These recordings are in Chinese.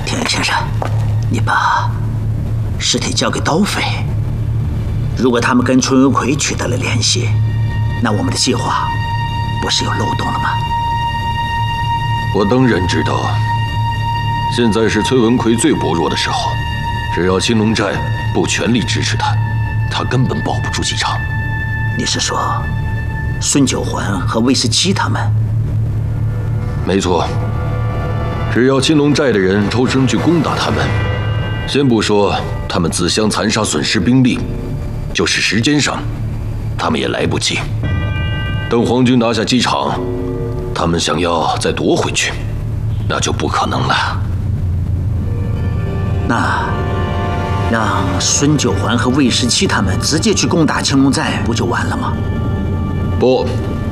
田先生，你把尸体交给刀匪。如果他们跟春文奎取得了联系，那我们的计划不是有漏洞了吗？ 我当然知道，现在是崔文奎最薄弱的时候，只要青龙寨不全力支持他，他根本保不住机场。 你是说，孙九环和魏十七他们？ 没错，只要青龙寨的人抽身去攻打他们，先不说他们自相残杀损失兵力，就是时间上，他们也来不及。等皇军拿下机场，他们想要再夺回去，那就不可能了。 那让孙九环和魏十七他们直接去攻打青龙寨，不就完了吗？ 不，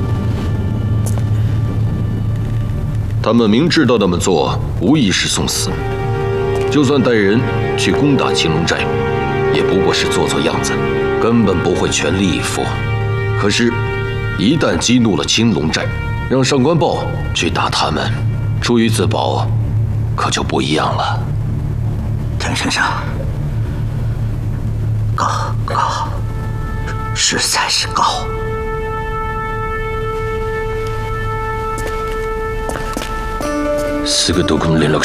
他们明知道那么做无疑是送死，就算带人去攻打青龙寨，也不过是做做样子，根本不会全力以赴。可是，一旦激怒了青龙寨，让上官豹去打他们，出于自保，可就不一样了。 田先生，高，实在是高。 4个多空联络